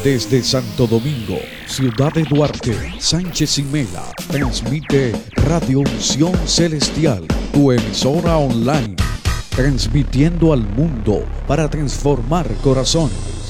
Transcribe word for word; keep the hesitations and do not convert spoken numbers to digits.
Desde Santo Domingo, Ciudad de Duarte, Sánchez y Mela, transmite Radio Unción Celestial, tu emisora online, transmitiendo al mundo para transformar corazón.